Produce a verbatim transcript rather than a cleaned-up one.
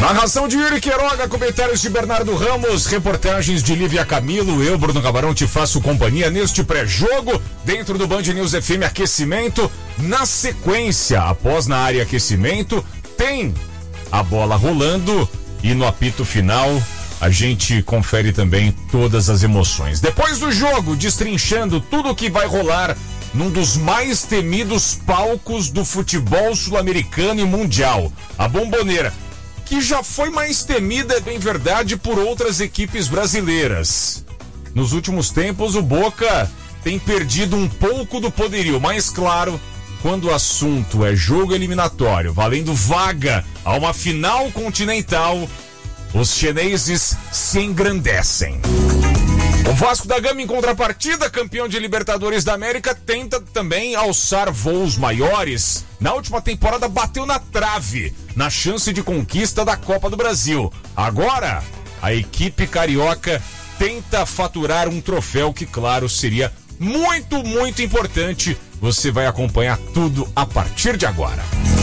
Narração de Yuri Queiroga, comentários de Bernardo Ramos, reportagens de Lívia Camilo. Eu, Bruno Gabarão, te faço companhia neste pré-jogo dentro do Band News F M Aquecimento. Na sequência, após na área aquecimento, tem a bola rolando e no apito final a gente confere também todas as emoções. Depois do jogo, destrinchando tudo o que vai rolar num dos mais temidos palcos do futebol sul-americano e mundial, a Bombonera, que já foi mais temida, é bem verdade, por outras equipes brasileiras. Nos últimos tempos, o Boca tem perdido um pouco do poderio, mas claro, quando o assunto é jogo eliminatório, valendo vaga a uma final continental, os chineses se engrandecem. O Vasco da Gama, em contrapartida, campeão de Libertadores da América, tenta também alçar voos maiores. Na última temporada bateu na trave, na chance de conquista da Copa do Brasil. Agora, a equipe carioca tenta faturar um troféu que, claro, seria muito, muito importante. Você vai acompanhar tudo a partir de agora.